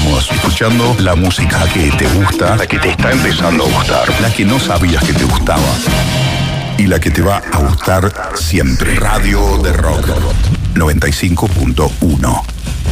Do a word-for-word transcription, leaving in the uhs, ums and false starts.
Seguimos escuchando la música que te gusta, la que te está empezando a gustar, la que no sabías que te gustaba y la que te va a gustar siempre. Radio de Rock noventa y cinco punto uno.